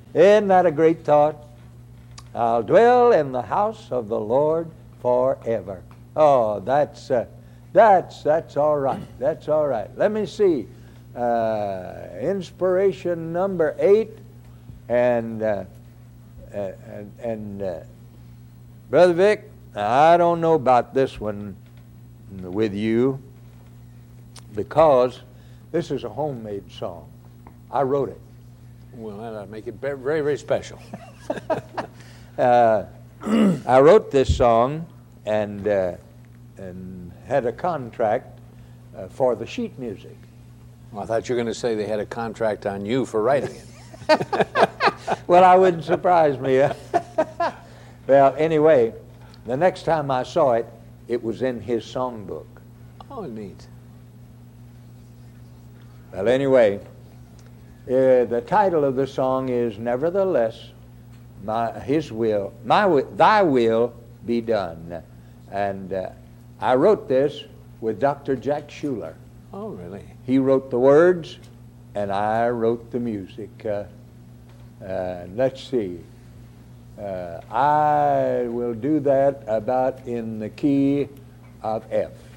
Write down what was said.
Isn't that a great thought? I'll dwell in the house of the Lord forever. Oh, that's all right. That's all right. Let me see. Inspiration number 8, and Brother Vic, I don't know about this one with you, because this is a homemade song. I wrote it. Well, that'll make it very, very special. I wrote this song and had a contract for the sheet music. Well, I thought you were going to say they had a contract on you for writing it. Well, I wouldn't surprise me. Well, anyway, the next time I saw it, it was in his songbook. Oh, neat. Well, anyway, the title of the song is "Nevertheless, Thy will be done," and I wrote this with Dr. Jack Schuler. Oh, really? He wrote the words, and I wrote the music. Let's see. I will do that about in the key of F.